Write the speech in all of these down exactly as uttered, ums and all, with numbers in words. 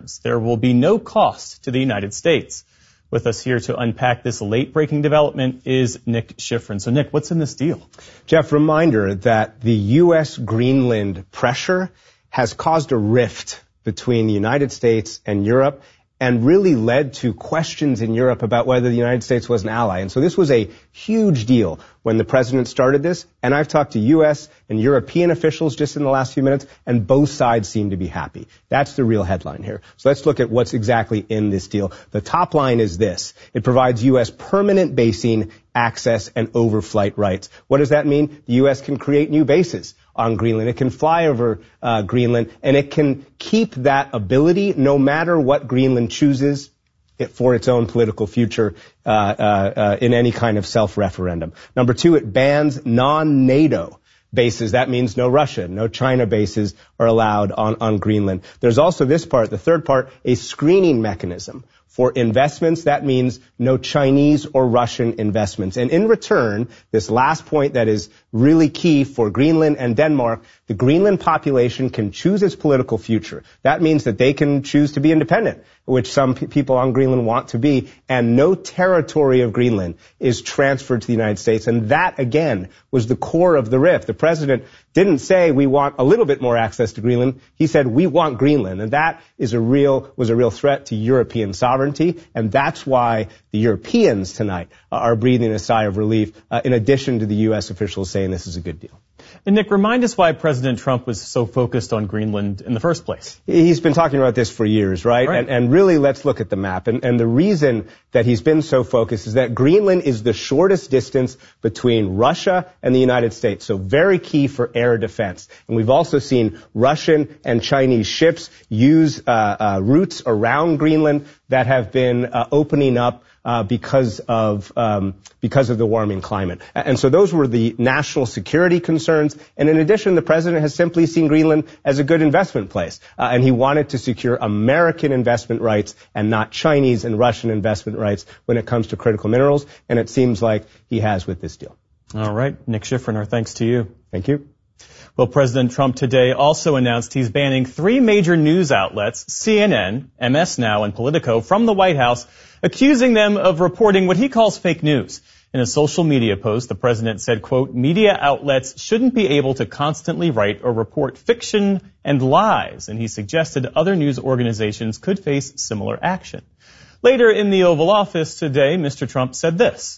terms. There will be no cost to the United States. With us here to unpack this late-breaking development is Nick Schifrin. So, Nick, what's in this deal? Jeff, reminder that the U S Greenland pressure has caused a rift between the United States and Europe and really led to questions in Europe about whether the United States was an ally. And so this was a huge deal when the president started this. And I've talked to U S and European officials just in the last few minutes, and both sides seem to be happy. That's the real headline here. So let's look at what's exactly in this deal. The top line is this. It provides U S permanent basing, access, and overflight rights. What does that mean? The U S can create new bases on Greenland. It can fly over uh, Greenland, and it can keep that ability no matter what Greenland chooses it for its own political future uh, uh, uh, in any kind of self-referendum. Number two, it bans non-NATO bases. That means no Russia, no China bases are allowed on, on Greenland. There's also this part, the third part, a screening mechanism for investments. That means no Chinese or Russian investments. And in return, this last point that is really key for Greenland and Denmark, the Greenland population can choose its political future. That means that they can choose to be independent, which some pe- people on Greenland want to be, and no territory of Greenland is transferred to the United States. And that, again, was the core of the rift. The president didn't say we want a little bit more access to Greenland. He said we want Greenland. And that is a real, was a real threat to European sovereignty. And that's why the Europeans tonight are breathing a sigh of relief, uh, in addition to the U S officials saying this is a good deal. And Nick, remind us why President Trump was so focused on Greenland in the first place. He's been talking about this for years, right? right. And, and really, let's look at the map. And, and the reason that he's been so focused is that Greenland is the shortest distance between Russia and the United States. So very key for air defense. And we've also seen Russian and Chinese ships use uh, uh, routes around Greenland that have been uh, opening up Uh, because of um, because of the warming climate. And so those were the national security concerns. And in addition, the president has simply seen Greenland as a good investment place. Uh, and he wanted to secure American investment rights and not Chinese and Russian investment rights when it comes to critical minerals. And it seems like he has with this deal. All right. Nick Schifrin, our thanks to you. Thank you. Well, President Trump today also announced he's banning three major news outlets, C N N, M S Now, and Politico, from the White House, accusing them of reporting what he calls fake news. In a social media post, the president said, quote, media outlets shouldn't be able to constantly write or report fiction and lies, and he suggested other news organizations could face similar action. Later in the Oval Office today, Mister Trump said this.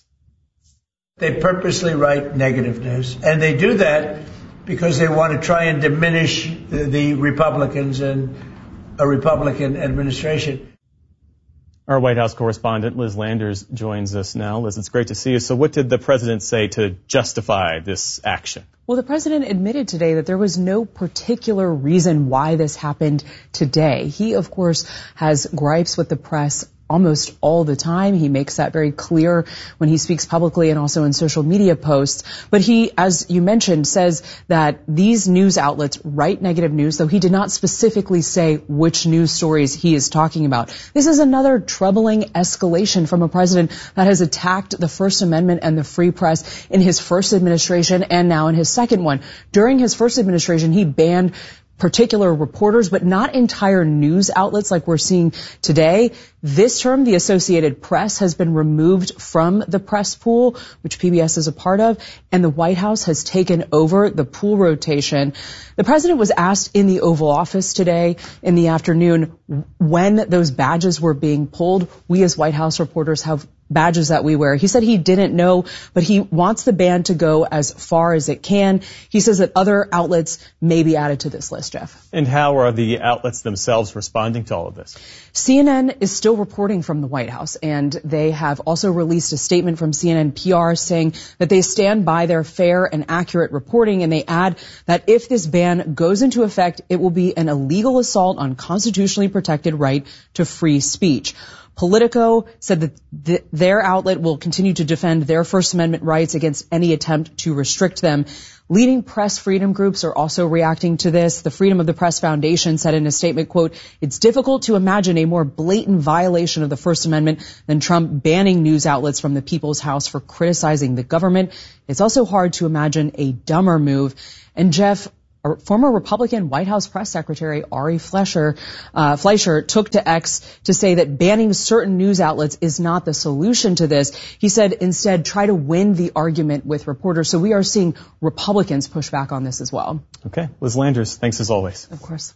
They purposely write negative news, and they do that because they want to try and diminish the, the Republicans and a Republican administration. Our White House correspondent, Liz Landers, joins us now. Liz, it's great to see you. So what did the president say to justify this action? Well, the president admitted today that there was no particular reason why this happened today. He, of course, has gripes with the press almost all the time. He makes that very clear when he speaks publicly and also in social media posts. But he, as you mentioned, says that these news outlets write negative news, though he did not specifically say which news stories he is talking about. This is another troubling escalation from a president that has attacked the First Amendment and the free press in his first administration and now in his second one. During his first administration, he banned particular reporters, but not entire news outlets like we're seeing today. This term, the Associated Press has been removed from the press pool, which P B S is a part of, and the White House has taken over the pool rotation. The president was asked in the Oval Office today in the afternoon when those badges were being pulled. We as White House reporters have badges that we wear. He said he didn't know, but he wants the ban to go as far as it can. He says that other outlets may be added to this list, Jeff. And how are the outlets themselves responding to all of this? C N N is still reporting from the White House, and they have also released a statement from C N N P R saying that they stand by their fair and accurate reporting, and they add that if this ban goes into effect, it will be an illegal assault on constitutionally protected right to free speech. Politico said that th- their outlet will continue to defend their First Amendment rights against any attempt to restrict them. Leading press freedom groups are also reacting to this. The Freedom of the Press Foundation said in a statement, quote, it's difficult to imagine a more blatant violation of the First Amendment than Trump banning news outlets from the People's House for criticizing the government. It's also hard to imagine a dumber move. And Jeff, a former Republican White House press secretary, Ari Fleischer, uh, Fleischer, took to X to say that banning certain news outlets is not the solution to this. He said instead try to win the argument with reporters. So we are seeing Republicans push back on this as well. Okay. Liz Landers, thanks as always. Of course.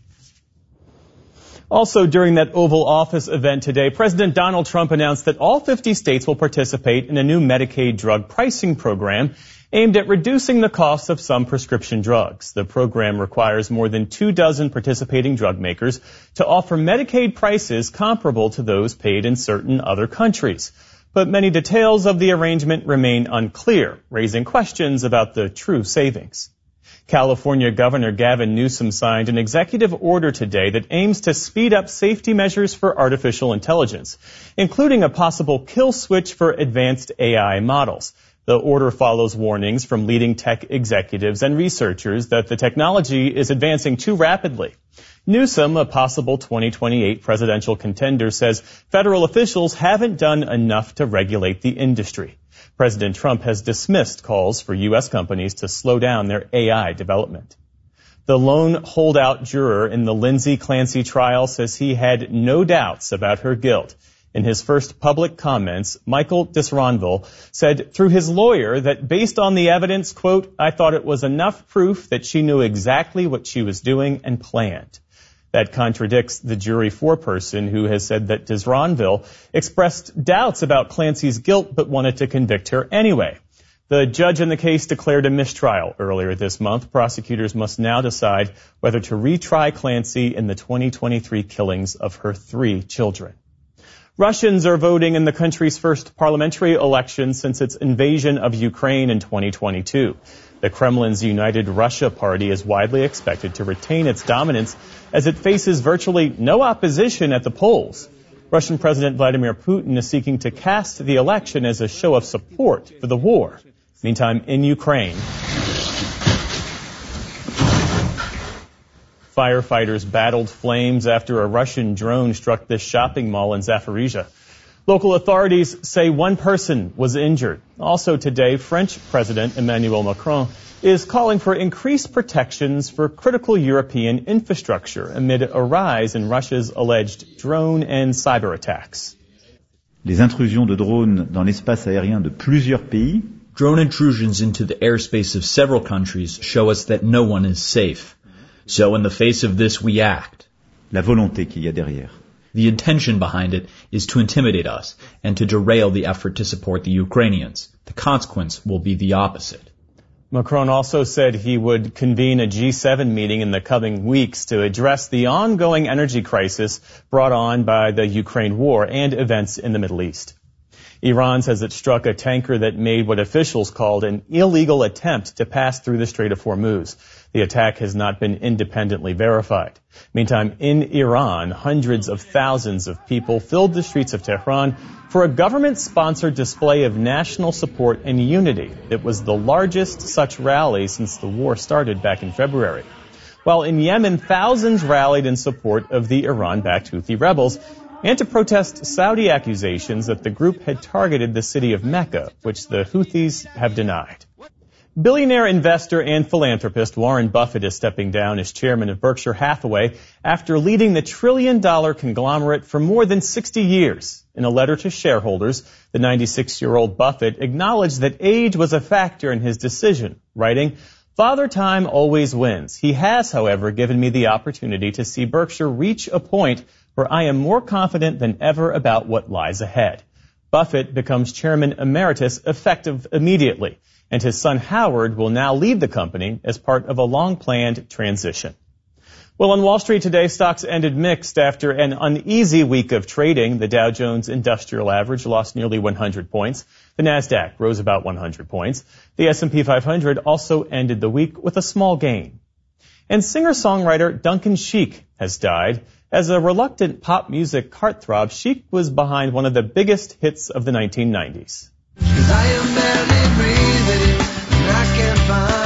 Also, during that Oval Office event today, President Donald Trump announced that all fifty states will participate in a new Medicaid drug pricing program aimed at reducing the costs of some prescription drugs. The program requires more than two dozen participating drug makers to offer Medicaid prices comparable to those paid in certain other countries. But many details of the arrangement remain unclear, raising questions about the true savings. California Governor Gavin Newsom signed an executive order today that aims to speed up safety measures for artificial intelligence, including a possible kill switch for advanced A I models. The order follows warnings from leading tech executives and researchers that the technology is advancing too rapidly. Newsom, a possible twenty twenty-eight presidential contender, says federal officials haven't done enough to regulate the industry. President Trump has dismissed calls for U S companies to slow down their A I development. The lone holdout juror in the Lindsay Clancy trial says he had no doubts about her guilt. In his first public comments, Michael Disronville said through his lawyer that based on the evidence, quote, I thought it was enough proof that she knew exactly what she was doing and planned. That contradicts the jury foreperson who has said that Disronville expressed doubts about Clancy's guilt but wanted to convict her anyway. The judge in the case declared a mistrial earlier this month. Prosecutors must now decide whether to retry Clancy in the twenty twenty-three killings of her three children. Russians are voting in the country's first parliamentary election since its invasion of Ukraine in twenty twenty-two. The Kremlin's United Russia Party is widely expected to retain its dominance as it faces virtually no opposition at the polls. Russian President Vladimir Putin is seeking to cast the election as a show of support for the war. Meantime, in Ukraine, firefighters battled flames after a Russian drone struck this shopping mall in Zaporizhia. Local authorities say one person was injured. Also today, French President Emmanuel Macron is calling for increased protections for critical European infrastructure amid a rise in Russia's alleged drone and cyber attacks. Les intrusions de drones dans l'espace aérien de plusieurs pays. Drone intrusions into the airspace of several countries show us that no one is safe. So in the face of this, we act. La volonté qu'il y a derrière. The intention behind it is to intimidate us and to derail the effort to support the Ukrainians. The consequence will be the opposite. Macron also said he would convene a G seven meeting in the coming weeks to address the ongoing energy crisis brought on by the Ukraine war and events in the Middle East. Iran says it struck a tanker that made what officials called an illegal attempt to pass through the Strait of Hormuz. The attack has not been independently verified. Meantime, in Iran, hundreds of thousands of people filled the streets of Tehran for a government-sponsored display of national support and unity. It was the largest such rally since the war started back in February. While in Yemen, thousands rallied in support of the Iran-backed Houthi rebels and to protest Saudi accusations that the group had targeted the city of Mecca, which the Houthis have denied. Billionaire investor and philanthropist Warren Buffett is stepping down as chairman of Berkshire Hathaway after leading the trillion-dollar conglomerate for more than sixty years. In a letter to shareholders, the ninety-six-year-old Buffett acknowledged that age was a factor in his decision, writing, Father Time always wins. He has, however, given me the opportunity to see Berkshire reach a point where I am more confident than ever about what lies ahead. Buffett becomes chairman emeritus effective immediately, and his son Howard will now lead the company as part of a long-planned transition. Well, on Wall Street today, stocks ended mixed after an uneasy week of trading. The Dow Jones Industrial Average lost nearly one hundred points. The Nasdaq rose about one hundred points. The S and P five hundred also ended the week with a small gain. And singer-songwriter Duncan Sheik has died. As a reluctant pop music heartthrob, Sheik was behind one of the biggest hits of the nineteen nineties. I am barely breathing, and I can't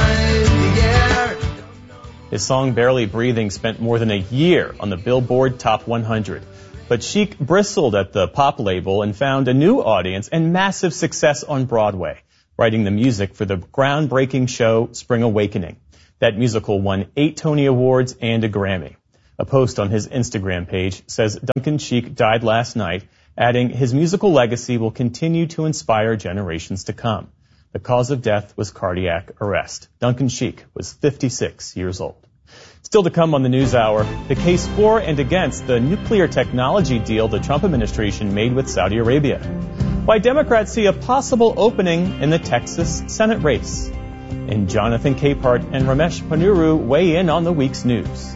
find the air. His song Barely Breathing spent more than a year on the Billboard Top one hundred. But Sheik bristled at the pop label and found a new audience and massive success on Broadway, writing the music for the groundbreaking show Spring Awakening. That musical won eight Tony Awards and a Grammy. A post on his Instagram page says Duncan Sheik died last night, adding his musical legacy will continue to inspire generations to come. The cause of death was cardiac arrest. Duncan Sheik was fifty-six years old. Still to come on the NewsHour, the case for and against the nuclear technology deal the Trump administration made with Saudi Arabia. Why Democrats see a possible opening in the Texas Senate race. And Jonathan Capehart and Ramesh Ponnuru weigh in on the week's news.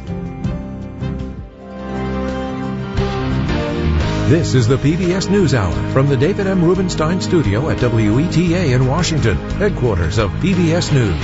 This is the P B S NewsHour from the David M. Rubenstein studio at W E T A in Washington, headquarters of P B S News.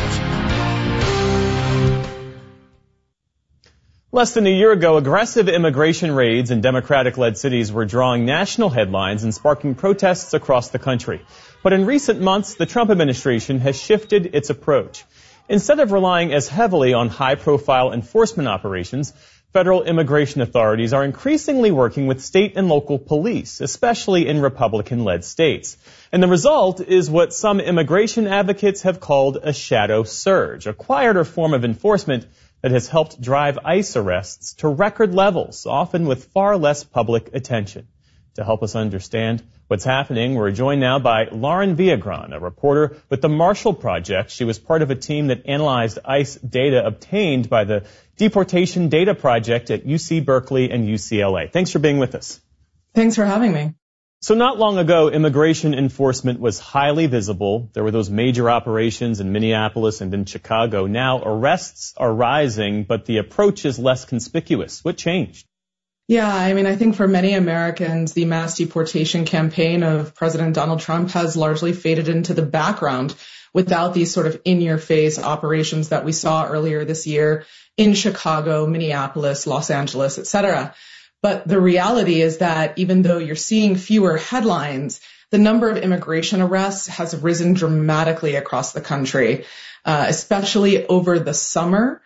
Less than a year ago, aggressive immigration raids in Democratic-led cities were drawing national headlines and sparking protests across the country. But in recent months, the Trump administration has shifted its approach. Instead of relying as heavily on high-profile enforcement operations, federal immigration authorities are increasingly working with state and local police, especially in Republican-led states. And the result is what some immigration advocates have called a shadow surge, a quieter form of enforcement that has helped drive ICE arrests to record levels, often with far less public attention. To help us understand what's happening, we're joined now by Lauren Villagran, a reporter with the Marshall Project. She was part of a team that analyzed ICE data obtained by the Deportation Data Project at U C Berkeley and U C L A. Thanks for being with us. Thanks for having me. So not long ago, immigration enforcement was highly visible. There were those major operations in Minneapolis and in Chicago. Now arrests are rising, but the approach is less conspicuous. What changed? Yeah, I mean, I think for many Americans, the mass deportation campaign of President Donald Trump has largely faded into the background without these sort of in-your-face operations that we saw earlier this year in Chicago, Minneapolis, Los Angeles, et cetera. But the reality is that even though you're seeing fewer headlines, the number of immigration arrests has risen dramatically across the country, uh, especially over the summer.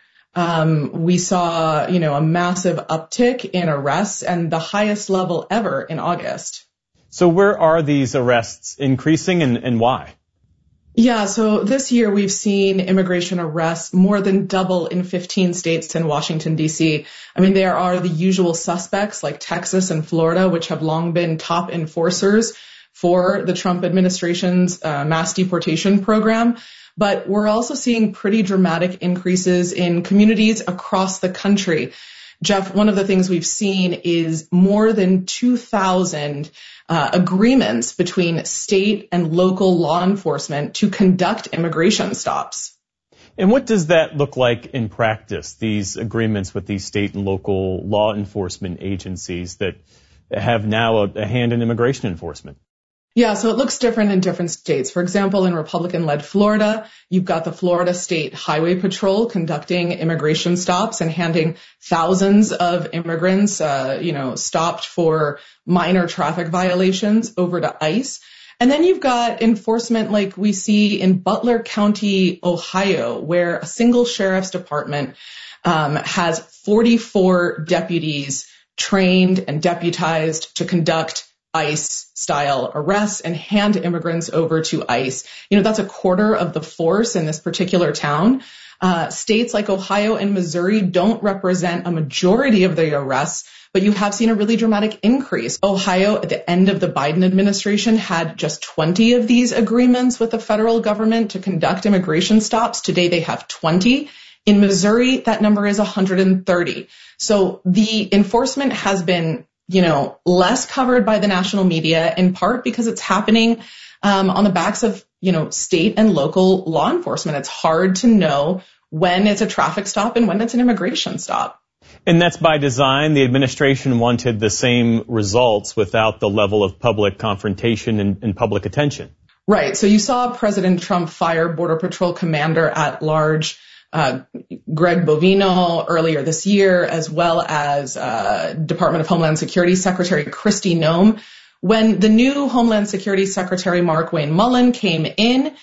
Um, we saw, you know, a massive uptick in arrests and the highest level ever in August. So where are these arrests increasing and, and why? Yeah, so this year we've seen immigration arrests more than double in fifteen states and Washington, D C. I mean, there are the usual suspects like Texas and Florida, which have long been top enforcers for the Trump administration's uh, mass deportation program. But we're also seeing pretty dramatic increases in communities across the country. Jeff, one of the things we've seen is more than two thousand uh, agreements between state and local law enforcement to conduct immigration stops. And what does that look like in practice, these agreements with these state and local law enforcement agencies that have now a, a hand in immigration enforcement? Yeah, so it looks different in different states. For example, in Republican-led Florida, you've got the Florida State Highway Patrol conducting immigration stops and handing thousands of immigrants, uh, you know, stopped for minor traffic violations over to ICE. And then you've got enforcement like we see in Butler County, Ohio, where a single sheriff's department um, has forty-four deputies trained and deputized to conduct ICE-style arrests and hand immigrants over to ICE. You know, that's a quarter of the force in this particular town. Uh, states like Ohio and Missouri don't represent a majority of the arrests, but you have seen a really dramatic increase. Ohio, at the end of the Biden administration, had just twenty of these agreements with the federal government to conduct immigration stops. Today, they have twenty. In Missouri, that number is one hundred thirty. So the enforcement has been, you know, less covered by the national media, in part because it's happening um, on the backs of, you know, state and local law enforcement. It's hard to know when it's a traffic stop and when it's an immigration stop. And that's by design. The administration wanted the same results without the level of public confrontation and, and public attention. Right. So you saw President Trump fire Border Patrol Commander at Large Uh, Greg Bovino earlier this year, as well as uh, Department of Homeland Security Secretary Kristi Noem. When the new Homeland Security Secretary Mark Wayne Mullen came in,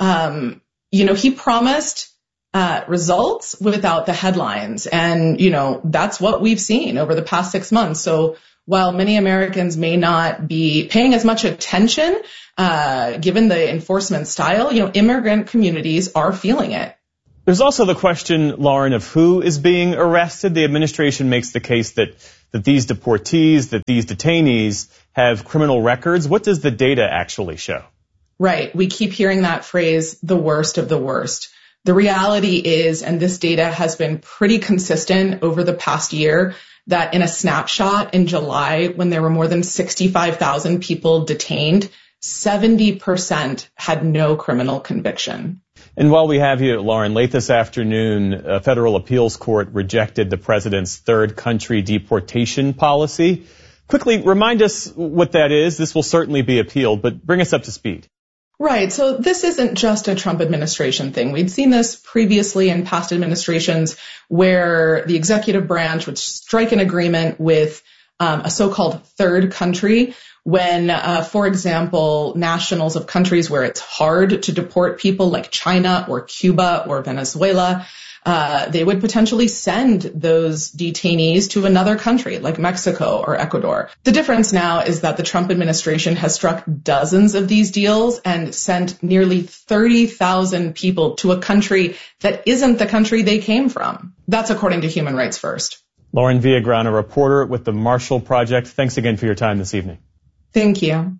um, you know, he promised uh, results without the headlines. And, you know, that's what we've seen over the past six months. So while many Americans may not be paying as much attention, uh, given the enforcement style, you know, immigrant communities are feeling it. There's also the question, Lauren, of who is being arrested. The administration makes the case that, that these deportees, that these detainees have criminal records. What does the data actually show? Right. We keep hearing that phrase, the worst of the worst. The reality is, and this data has been pretty consistent over the past year, that in a snapshot in July, when there were more than sixty-five thousand people detained, seventy percent had no criminal conviction. And while we have you, Lauren, late this afternoon, a federal appeals court rejected the president's third country deportation policy. Quickly, remind us what that is. This will certainly be appealed, but bring us up to speed. Right. So this isn't just a Trump administration thing. We'd seen this previously in past administrations where the executive branch would strike an agreement with um, a so-called third country when, uh, for example, nationals of countries where it's hard to deport people like China or Cuba or Venezuela, uh, they would potentially send those detainees to another country like Mexico or Ecuador. The difference now is that the Trump administration has struck dozens of these deals and sent nearly thirty thousand people to a country that isn't the country they came from. That's according to Human Rights First. Lauren Villagrán, a reporter with the Marshall Project. Thanks again for your time this evening. Thank you.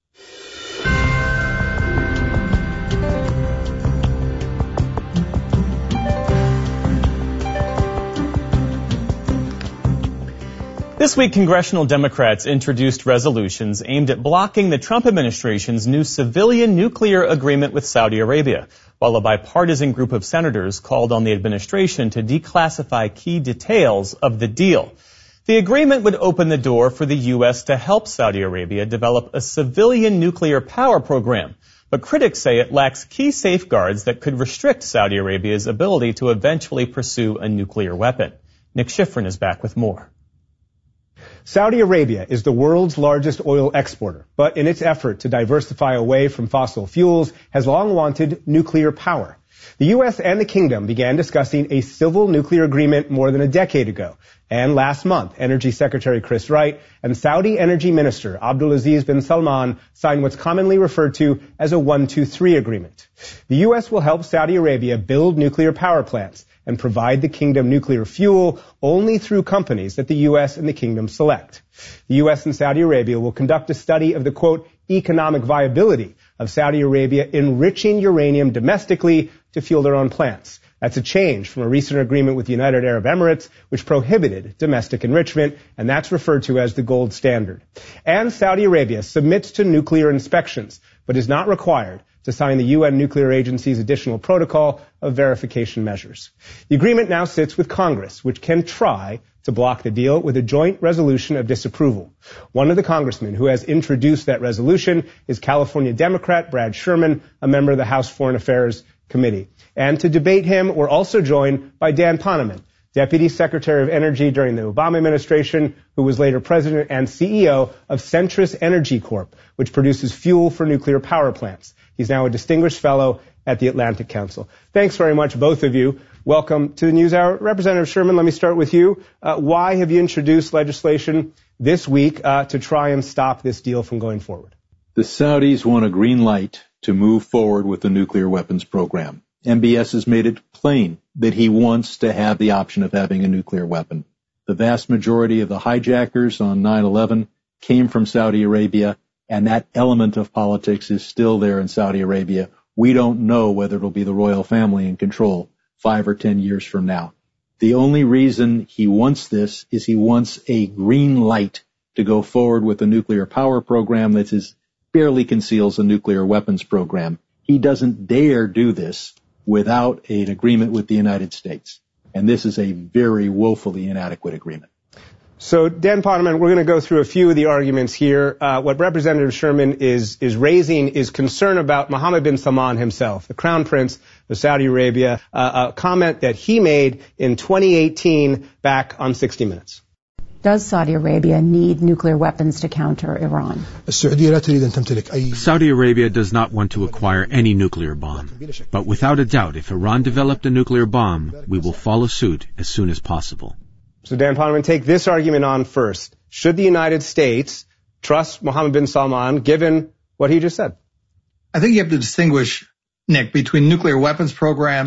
This week, congressional Democrats introduced resolutions aimed at blocking the Trump administration's new civilian nuclear agreement with Saudi Arabia, while a bipartisan group of senators called on the administration to declassify key details of the deal. The agreement would open the door for the U S to help Saudi Arabia develop a civilian nuclear power program, but critics say it lacks key safeguards that could restrict Saudi Arabia's ability to eventually pursue a nuclear weapon. Nick Schifrin is back with more. Saudi Arabia is the world's largest oil exporter, but in its effort to diversify away from fossil fuels, has long wanted nuclear power. The U S and the kingdom began discussing a civil nuclear agreement more than a decade ago. And last month, Energy Secretary Chris Wright and Saudi Energy Minister Abdulaziz bin Salman signed what's commonly referred to as a one two three agreement. The U S will help Saudi Arabia build nuclear power plants and provide the kingdom nuclear fuel only through companies that the U S and the kingdom select. The U S and Saudi Arabia will conduct a study of the, quote, economic viability of Saudi Arabia enriching uranium domestically to fuel their own plants. That's a change from a recent agreement with the United Arab Emirates, which prohibited domestic enrichment, and that's referred to as the gold standard. And Saudi Arabia submits to nuclear inspections, but is not required to sign the U N Nuclear Agency's additional protocol of verification measures. The agreement now sits with Congress, which can try to block the deal with a joint resolution of disapproval. One of the congressmen who has introduced that resolution is California Democrat Brad Sherman, a member of the House Foreign Affairs Committee. And to debate him, we're also joined by Dan Poneman, Deputy Secretary of Energy during the Obama administration, who was later president and C E O of Centrus Energy Corp, which produces fuel for nuclear power plants. He's now a distinguished fellow at the Atlantic Council. Thanks very much, both of you. Welcome to the NewsHour. Representative Sherman, let me start with you. Uh, why have you introduced legislation this week uh, to try and stop this deal from going forward? The Saudis want a green light to move forward with the nuclear weapons program. M B S has made it plain that he wants to have the option of having a nuclear weapon. The vast majority of the hijackers on nine eleven came from Saudi Arabia, and that element of politics is still there in Saudi Arabia. We don't know whether it'll be the royal family in control five or ten years from now. The only reason he wants this is he wants a green light to go forward with a nuclear power program that is barely conceals a nuclear weapons program. He doesn't dare do this without an agreement with the United States. And this is a very woefully inadequate agreement. So, Dan Poneman, we're going to go through a few of the arguments here. Uh, what Representative Sherman is, is raising is concern about Mohammed bin Salman himself, the Crown Prince of Saudi Arabia, uh, a comment that he made in twenty eighteen back on sixty minutes. Does Saudi Arabia need nuclear weapons to counter Iran? Saudi Arabia does not want to acquire any nuclear bomb. But without a doubt, if Iran developed a nuclear bomb, we will follow suit as soon as possible. So Dan Poneman, take this argument on first. Should the United States trust Mohammed bin Salman given what he just said? I think you have to distinguish, Nick, between nuclear weapons programs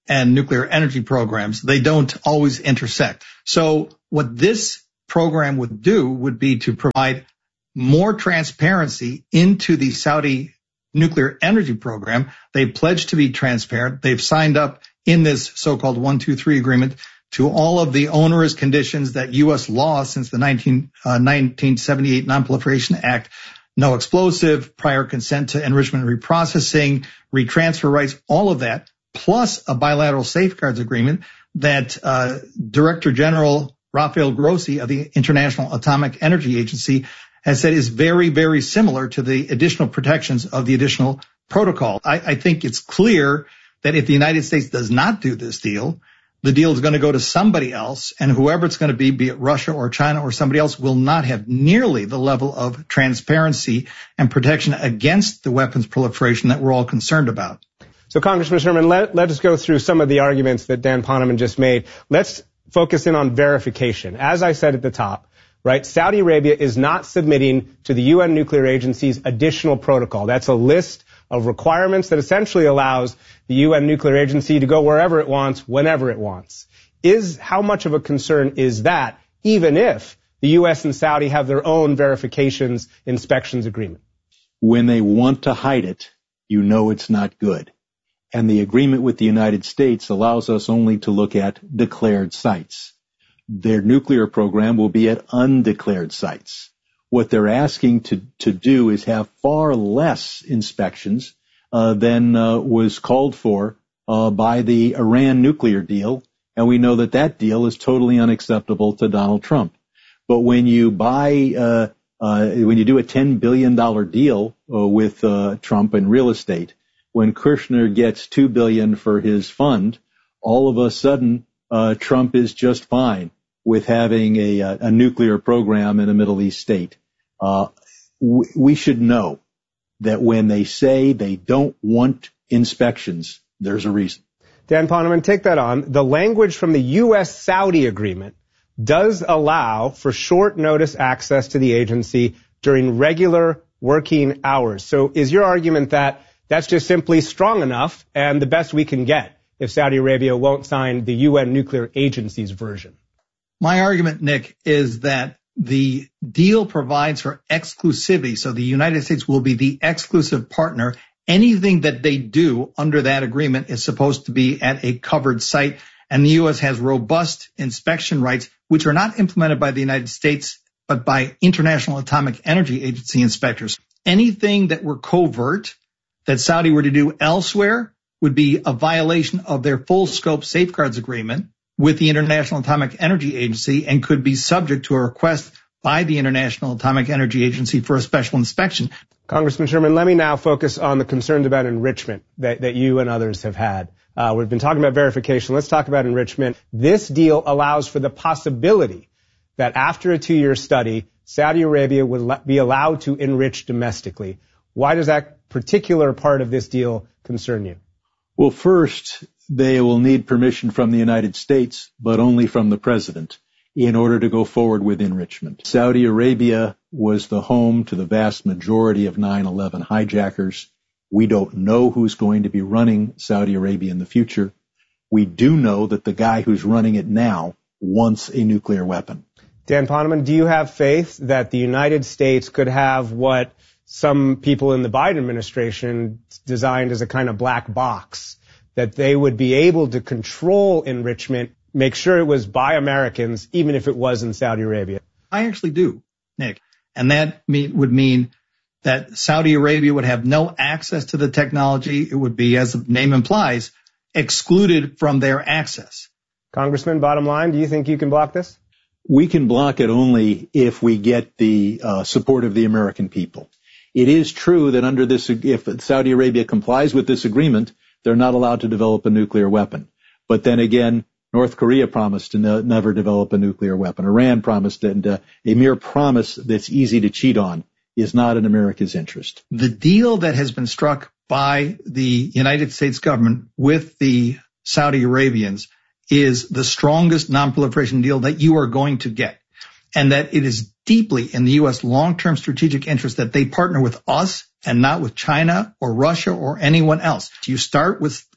and nuclear energy programs. They don't always intersect. So what this program would do would be to provide more transparency into the Saudi nuclear energy program. They pledged to be transparent. They've signed up in this so-called one two three agreement to all of the onerous conditions that U S law since the nineteen, uh, nineteen seventy-eight Non-Proliferation Act, no explosive, prior consent to enrichment and reprocessing, retransfer rights, all of that, plus a bilateral safeguards agreement that uh, Director General Rafael Grossi of the International Atomic Energy Agency has said is very, very similar to the additional protections of the additional protocol. I, I think it's clear that if the United States does not do this deal, the deal is going to go to somebody else, and whoever it's going to be, be it Russia or China or somebody else, will not have nearly the level of transparency and protection against the weapons proliferation that we're all concerned about. So, Congressman Sherman, let, let us go through some of the arguments that Dan Poneman just made. Let's focus in on verification. As I said at the top, right, Saudi Arabia is not submitting to the U N Nuclear Agency's additional protocol. That's a list of requirements that essentially allows the U N Nuclear Agency to go wherever it wants, whenever it wants. Is how much of a concern is that, even if the U S and Saudi have their own verifications, inspections agreement? When they want to hide it, you know it's not good. And the agreement with the United States allows us only to look at declared sites. Their nuclear program will be at undeclared sites. What they're asking to, to do is have far less inspections uh, than uh, was called for uh, by the Iran nuclear deal, and we know that that deal is totally unacceptable to Donald Trump. But when you buy, uh, uh, when you do a ten billion dollars deal uh, with uh, Trump in real estate, when Kushner gets two billion dollars for his fund, all of a sudden uh, Trump is just fine with having a, a nuclear program in a Middle East state. Uh, we, we should know that when they say they don't want inspections, there's a reason. Dan Poneman, take that on. The language from the U S Saudi agreement does allow for short notice access to the agency during regular working hours. So is your argument that that's just simply strong enough and the best we can get if Saudi Arabia won't sign the U N Nuclear Agency's version? My argument, Nick, is that the deal provides for exclusivity, so the United States will be the exclusive partner. Anything that they do under that agreement is supposed to be at a covered site, and the U S has robust inspection rights, which are not implemented by the United States, but by International Atomic Energy Agency inspectors. Anything that were covert that Saudi were to do elsewhere would be a violation of their full scope safeguards agreement with the International Atomic Energy Agency and could be subject to a request by the International Atomic Energy Agency for a special inspection. Congressman Sherman, let me now focus on the concerns about enrichment that, that you and others have had. Uh, we've been talking about verification. Let's talk about enrichment. This deal allows for the possibility that after a two-year study, Saudi Arabia would be allowed to enrich domestically. Why does that particular part of this deal concern you? Well, first, they will need permission from the United States, but only from the president, in order to go forward with enrichment. Saudi Arabia was the home to the vast majority of nine eleven hijackers. We don't know who's going to be running Saudi Arabia in the future. We do know that the guy who's running it now wants a nuclear weapon. Dan Poneman, do you have faith that the United States could have what some people in the Biden administration designed as a kind of black box, that they would be able to control enrichment, make sure it was by Americans, even if it was in Saudi Arabia? I actually do, Nick. And that mean, would mean that Saudi Arabia would have no access to the technology. It would be, as the name implies, excluded from their access. Congressman, bottom line, do you think you can block this? We can block it only if we get the uh, support of the American people. It is true that under this, if Saudi Arabia complies with this agreement, they're not allowed to develop a nuclear weapon. But then again, North Korea promised to no, never develop a nuclear weapon. Iran promised, and uh, a mere promise that's easy to cheat on is not in America's interest. The deal that has been struck by the United States government with the Saudi Arabians is the strongest non-proliferation deal that you are going to get, and that it is deeply in the U S long-term strategic interest that they partner with us and not with China or Russia or anyone else. You start with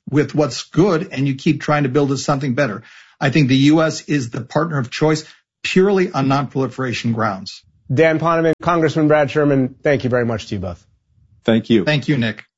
with what's good and you keep trying to build something better. I think the U S is the partner of choice purely on non-proliferation grounds. Dan Poneman, Congressman Brad Sherman, thank you very much to you both. Thank you. Thank you, Nick.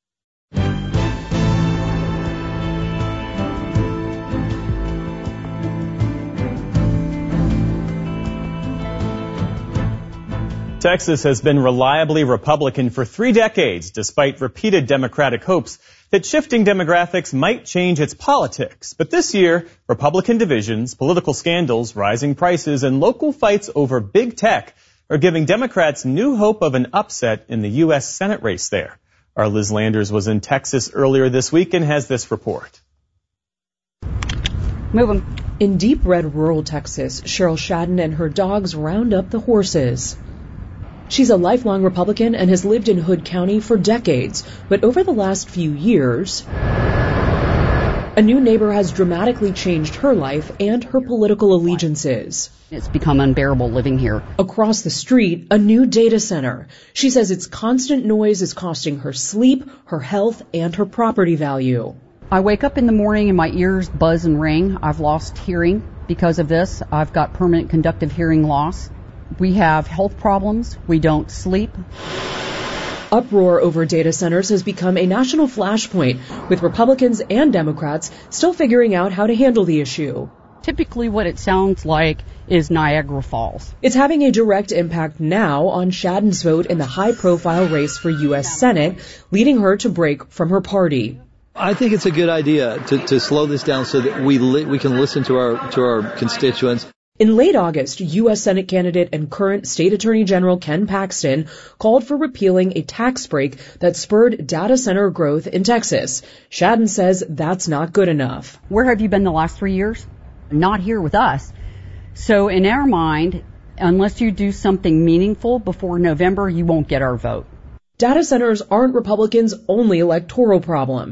Texas has been reliably Republican for three decades, despite repeated Democratic hopes that shifting demographics might change its politics. But this year, Republican divisions, political scandals, rising prices, and local fights over big tech are giving Democrats new hope of an upset in the U S Senate race there. Our Liz Landers was in Texas earlier this week and has this report. Move 'em. In deep red rural Texas, Cheryl Shadden and her dogs round up the horses. She's a lifelong Republican and has lived in Hood County for decades, but over the last few years, a new neighbor has dramatically changed her life and her political allegiances. It's become unbearable living here. Across the street, a new data center. She says its constant noise is costing her sleep, her health, and her property value. I wake up in the morning and my ears buzz and ring. I've lost hearing because of this. I've got permanent conductive hearing loss. We have health problems. We don't sleep. Uproar over data centers has become a national flashpoint, with Republicans and Democrats still figuring out how to handle the issue. Typically what it sounds like is Niagara Falls. It's having a direct impact now on Shadden's vote in the high-profile race for U S Senate, leading her to break from her party. I think it's a good idea to, to slow this down so that we li- we can listen to our to our constituents. In late August, U S Senate candidate and current State Attorney General Ken Paxton called for repealing a tax break that spurred data center growth in Texas. Shadden says that's not good enough. Where have you been the last three years? Not here with us. So in our mind, unless you do something meaningful before November, you won't get our vote. Data centers aren't Republicans' only electoral problem.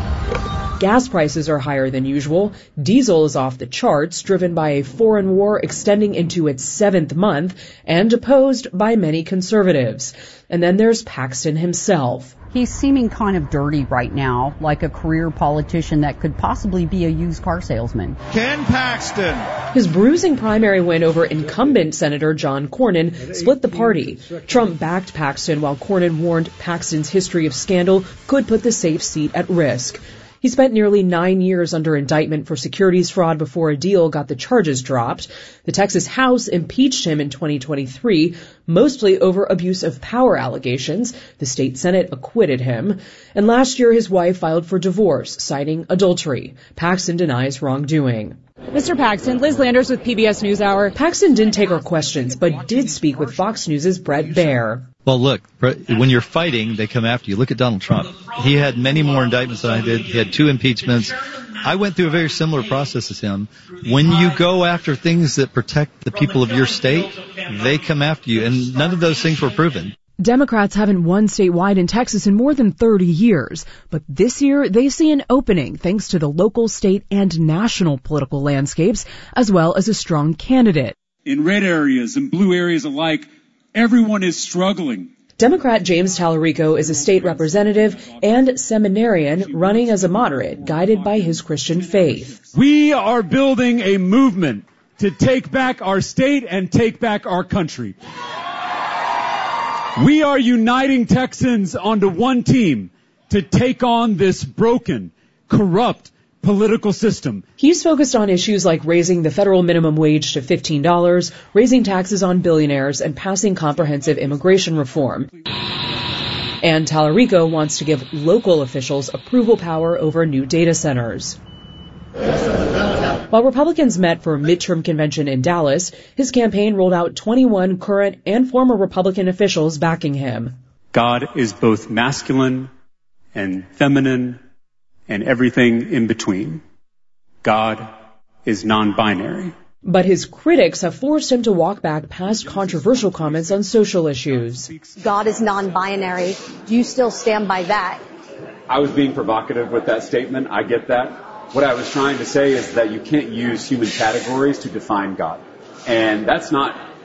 Gas prices are higher than usual. Diesel is off the charts, driven by a foreign war extending into its seventh month and opposed by many conservatives. And then there's Paxton himself. He's seeming kind of dirty right now, like a career politician that could possibly be a used car salesman. Ken Paxton. His bruising primary win over incumbent Senator John Cornyn split the party. Trump backed Paxton while Cornyn warned Paxton's history of scandal could put the safe seat at risk. He spent nearly nine years under indictment for securities fraud before a deal got the charges dropped. The Texas House impeached him in twenty twenty-three, mostly over abuse of power allegations. The state Senate acquitted him. And last year, his wife filed for divorce, citing adultery. Paxton denies wrongdoing. Mister Paxton, Liz Landers with P B S NewsHour. Paxton didn't take our questions, but did speak with Fox News' Brett Baier. Well, look, when you're fighting, they come after you. Look at Donald Trump. He had many more indictments than I did. He had two impeachments. I went through a very similar process as him. When you go after things that protect the people of your state, they come after you, and none of those things were proven. Democrats haven't won statewide in Texas in more than thirty years, but this year they see an opening thanks to the local, state, and national political landscapes, as well as a strong candidate. In red areas and blue areas alike, everyone is struggling. Democrat James Tallarico is a state representative and seminarian running as a moderate, guided by his Christian faith. We are building a movement to take back our state and take back our country. We are uniting Texans onto one team to take on this broken, corrupt political system. He's focused on issues like raising the federal minimum wage to fifteen dollars, raising taxes on billionaires, and passing comprehensive immigration reform. And Tallarico wants to give local officials approval power over new data centers. While Republicans met for a midterm convention in Dallas, his campaign rolled out twenty-one current and former Republican officials backing him. God is both masculine and feminine and everything in between. God is non-binary. But his critics have forced him to walk back past controversial comments on social issues. God is non-binary. Do you still stand by that? I was being provocative with that statement. I get that. What I was trying to say is that you can't use human categories to define God. And that's not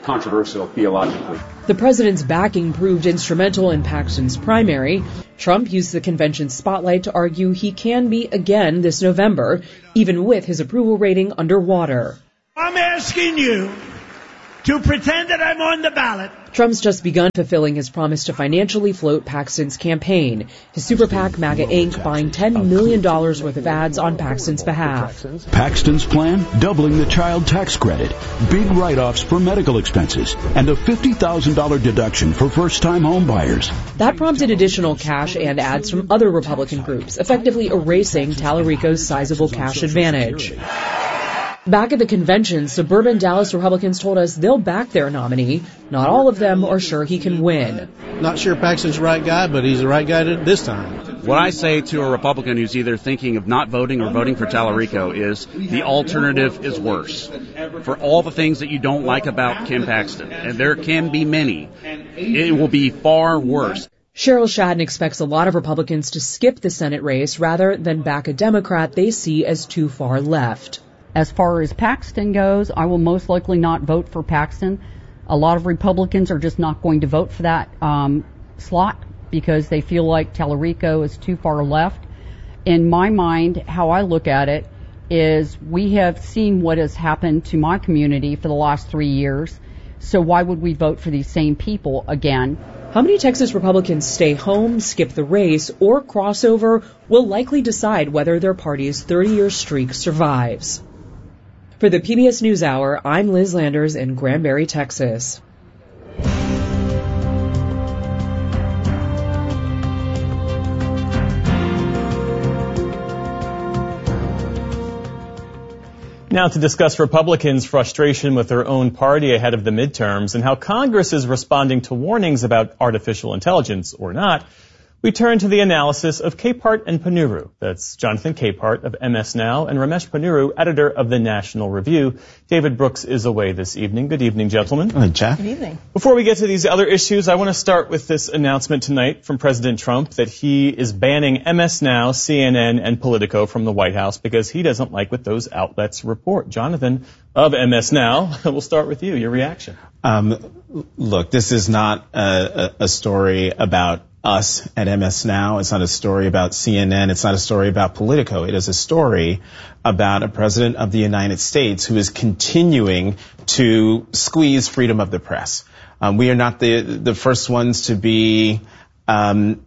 controversial theologically. The president's backing proved instrumental in Paxton's primary. Trump used the convention's spotlight to argue he can be again this November, even with his approval rating underwater. I'm asking you to pretend that I'm on the ballot. Trump's just begun fulfilling his promise to financially float Paxton's campaign. His super PAC, MAGA Incorporated, buying ten million dollars worth of ads on Paxton's behalf. Paxton's plan? Doubling the child tax credit, big write-offs for medical expenses, and a fifty thousand dollars deduction for first-time home buyers. That prompted additional cash and ads from other Republican groups, effectively erasing Tallarico's sizable cash advantage. Back at the convention, suburban Dallas Republicans told us they'll back their nominee. Not all of them are sure he can win. Not sure Paxton's the right guy, but he's the right guy this time. What I say to a Republican who's either thinking of not voting or voting for Tallarico is the alternative is worse. For all the things that you don't like about Ken Paxton, and there can be many, it will be far worse. Cheryl Shadden expects a lot of Republicans to skip the Senate race rather than back a Democrat they see as too far left. As far as Paxton goes, I will most likely not vote for Paxton. A lot of Republicans are just not going to vote for that um, slot because they feel like Tallarico is too far left. In my mind, how I look at it is we have seen what has happened to my community for the last three years. So why would we vote for these same people again? How many Texas Republicans stay home, skip the race, or cross over will likely decide whether their party's thirty-year streak survives. For the P B S NewsHour, I'm Liz Landers in Granbury, Texas. Now to discuss Republicans' frustration with their own party ahead of the midterms and how Congress is responding to warnings about artificial intelligence or not, we turn to the analysis of Capehart and Ponnuru. That's Jonathan Capehart of M S Now and Ramesh Ponnuru, editor of the National Review. David Brooks is away this evening. Good evening, gentlemen. Hi, Jeff. Good evening. Before we get to these other issues, I want to start with this announcement tonight from President Trump that he is banning M S Now, C N N, and Politico from the White House because he doesn't like what those outlets report. Jonathan of M S Now, we'll start with you. Your reaction. Um, look, this is not a, a, a story about us at M S Now. It's not a story about C N N. It's not a story about Politico. It is a story about a president of the United States who is continuing to squeeze freedom of the press. Um, we are not the the first ones to be um,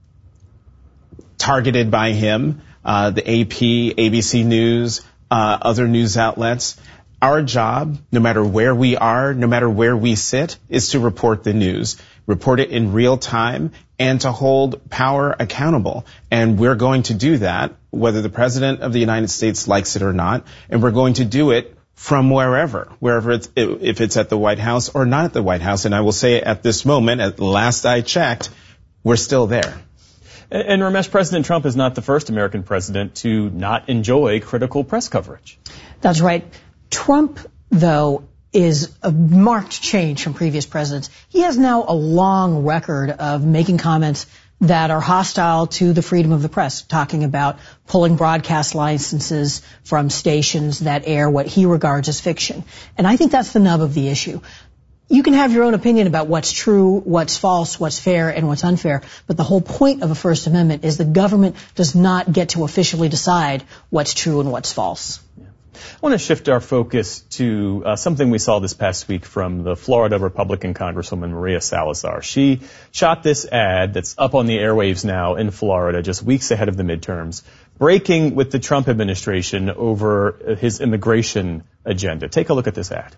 targeted by him. Uh, the A P, A B C News, uh, other news outlets. Our job, no matter where we are, no matter where we sit, is to report the news, report it in real time, and to hold power accountable. And we're going to do that, whether the President of the United States likes it or not, and we're going to do it from wherever, wherever it's, if it's at the White House or not at the White House. And I will say at this moment, at last I checked, we're still there. And Ramesh, President Trump is not the first American president to not enjoy critical press coverage. That's right. Trump, though, is a marked change from previous presidents. He has now a long record of making comments that are hostile to the freedom of the press, talking about pulling broadcast licenses from stations that air what he regards as fiction. And I think that's the nub of the issue. You can have your own opinion about what's true, what's false, what's fair, and what's unfair, but the whole point of a First Amendment is the government does not get to officially decide what's true and what's false. Yeah. I want to shift our focus to uh, something we saw this past week from the Florida Republican Congresswoman Maria Salazar. She shot this ad that's up on the airwaves now in Florida just weeks ahead of the midterms, breaking with the Trump administration over his immigration agenda. Take a look at this ad.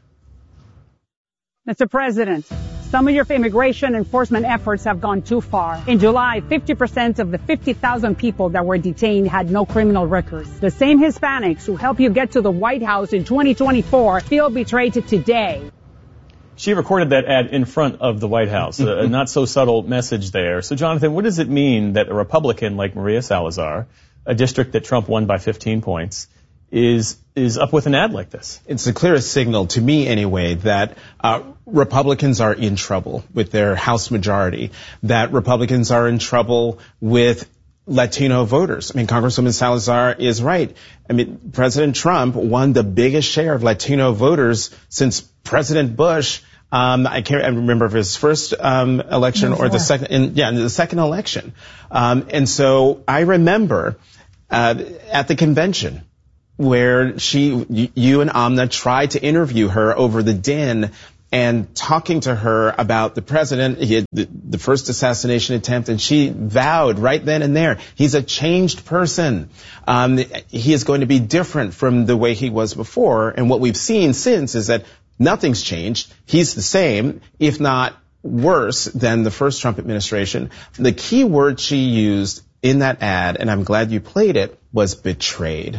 Mister President, some of your immigration enforcement efforts have gone too far. In July, fifty percent of the fifty thousand people that were detained had no criminal records. The same Hispanics who helped you get to the White House in twenty twenty-four feel betrayed today. She recorded that ad in front of the White House, a not so subtle message there. So, Jonathan, what does it mean that a Republican like Maria Salazar, a district that Trump won by fifteen points, is is up with an ad like this? It's the clearest signal, to me anyway, that uh, Republicans are in trouble with their House majority, that Republicans are in trouble with Latino voters. I mean, Congresswoman Salazar is right. I mean, President Trump won the biggest share of Latino voters since President Bush Um, I can't I remember if it was his first um, election or the second. In, yeah, in the second election. Um, and so I remember uh, at the convention where she, you and Amna tried to interview her over the din and talking to her about the president, he had the, the first assassination attempt, and she vowed right then and there, he's a changed person. Um, he is going to be different from the way he was before. And what we've seen since is that nothing's changed. He's the same, if not worse than the first Trump administration. The key word she used in that ad, and I'm glad you played it, was betrayed.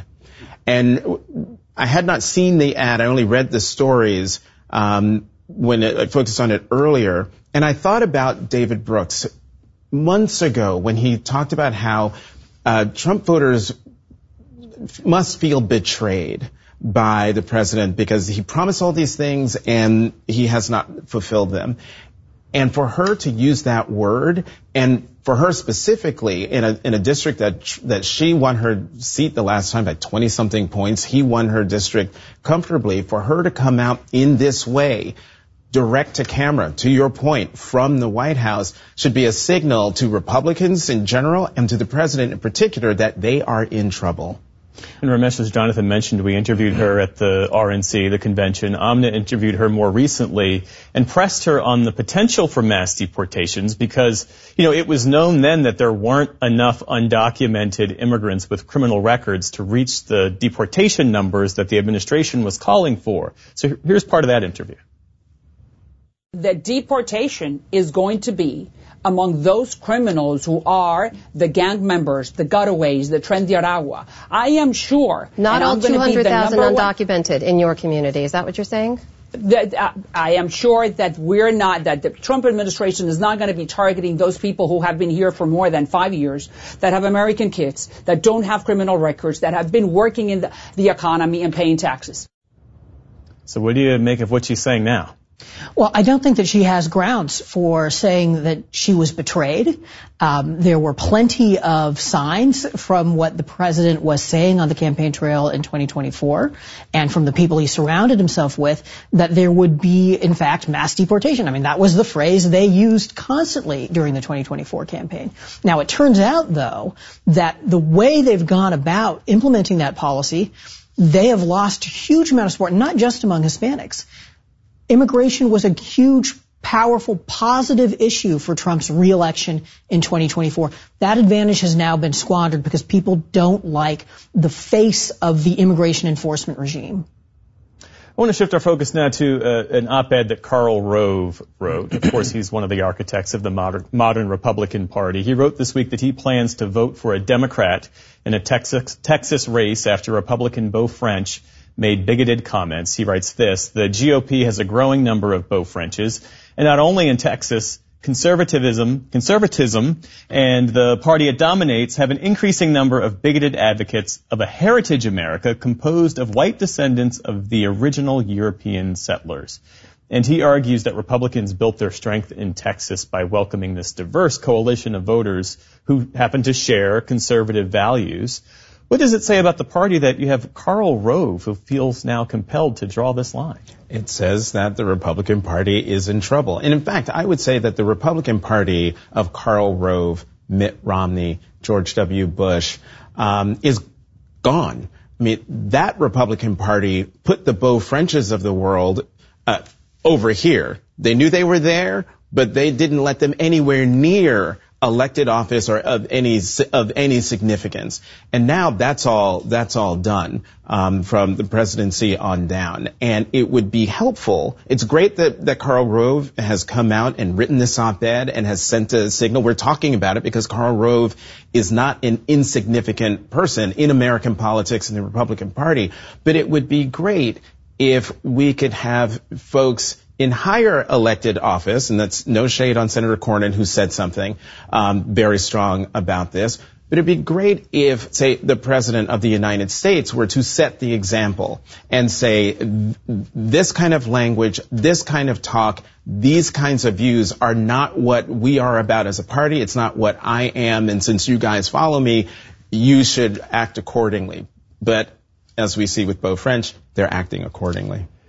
And I had not seen the ad. I only read the stories um, when it, I focused on it earlier. And I thought about David Brooks months ago when he talked about how uh, Trump voters must feel betrayed by the president because he promised all these things and he has not fulfilled them. And for her to use that word, and for her specifically in a in a district that that she won her seat the last time by twenty something points, he won her district comfortably. For her to come out in this way, direct to camera, to your point, from the White House, should be a signal to Republicans in general and to the president in particular that they are in trouble. And Ramesh, as Jonathan mentioned, we interviewed her at the R N C, the convention. Amna interviewed her more recently and pressed her on the potential for mass deportations because, you know, it was known then that there weren't enough undocumented immigrants with criminal records to reach the deportation numbers that the administration was calling for. So here's part of that interview. The deportation is going to be among those criminals who are the gang members, the gotaways, the Tren de Aragua. I am sure. Not all two hundred thousand undocumented in your community. Is that what you're saying? That, uh, I am sure that we're not, that the Trump administration is not going to be targeting those people who have been here for more than five years, that have American kids, that don't have criminal records, that have been working in the, the economy and paying taxes. So what do you make of what she's saying now? Well, I don't think that she has grounds for saying that she was betrayed. Um, there were plenty of signs from what the president was saying on the campaign trail in twenty twenty-four and from the people he surrounded himself with that there would be, in fact, mass deportation. I mean, that was the phrase they used constantly during the twenty twenty-four campaign. Now, it turns out, though, that the way they've gone about implementing that policy, they have lost a huge amount of support, not just among Hispanics. Immigration was a huge, powerful, positive issue for Trump's reelection in twenty twenty-four. That advantage has now been squandered because people don't like the face of the immigration enforcement regime. I want to shift our focus now to uh, an op-ed that Karl Rove wrote. Of course, he's one of the architects of the modern, modern Republican Party. He wrote this week that he plans to vote for a Democrat in a Texas, Texas race after Republican Beau French made bigoted comments. He writes this: the G O P has a growing number of Beau Frenches, and not only in Texas, conservatism, conservatism and the party it dominates have an increasing number of bigoted advocates of a heritage America composed of white descendants of the original European settlers. And he argues that Republicans built their strength in Texas by welcoming this diverse coalition of voters who happen to share conservative values. What does it say about the party that you have Karl Rove, who feels now compelled to draw this line? It says that the Republican Party is in trouble. And in fact, I would say that the Republican Party of Karl Rove, Mitt Romney, George W. Bush, um, is gone. I mean, that Republican Party put the Beau Frenches of the world uh, over here. They knew they were there, but they didn't let them anywhere near elected office or of any of any significance. And now that's all that's all done um, from the presidency on down. And it would be helpful. It's great that that Karl Rove has come out and written this op-ed and has sent a signal. We're talking about it because Karl Rove is not an insignificant person in American politics and the Republican Party. But it would be great if we could have folks in higher elected office, and that's no shade on Senator Cornyn, who said something um, very strong about this, but it'd be great if, say, the President of the United States were to set the example and say, this kind of language, this kind of talk, these kinds of views are not what we are about as a party. It's not what I am, and since you guys follow me, you should act accordingly. But as we see with Beau French, they're acting accordingly.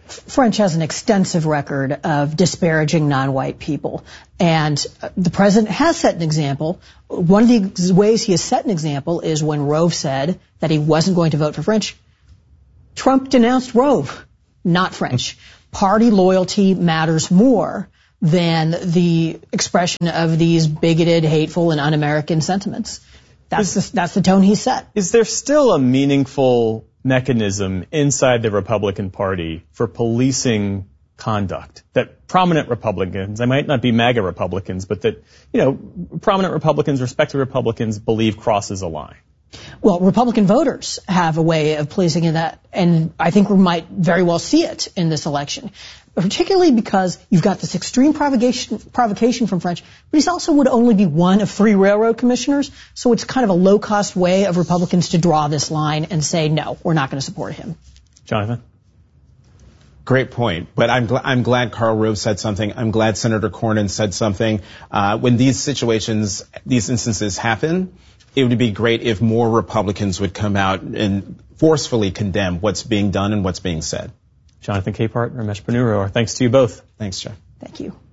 French has an extensive record of disparaging non-white people. And the president has set an example. One of the ways he has set an example is when Rove said that he wasn't going to vote for French. Trump denounced Rove, not French. Party loyalty matters more than the expression of these bigoted, hateful, and un-American sentiments. That's the, that's the tone he set. Is there still a meaningful mechanism inside the Republican Party for policing conduct that prominent Republicans, they might not be MAGA Republicans, but that, you know, prominent Republicans, respected Republicans believe crosses a line? Well, Republican voters have a way of policing that, and I think we might very well see it in this election, particularly because you've got this extreme provocation, provocation from French, but he also would only be one of three railroad commissioners, so it's kind of a low-cost way of Republicans to draw this line and say, no, we're not going to support him. Jonathan? Great point. But I'm, gl- I'm glad Karl Rove said something. I'm glad Senator Cornyn said something. Uh, when these situations, these instances happen, it would be great if more Republicans would come out and forcefully condemn what's being done and what's being said. Jonathan Capehart, Ramesh Ponnuru, our thanks to you both. Thanks, Jeff. Thank you.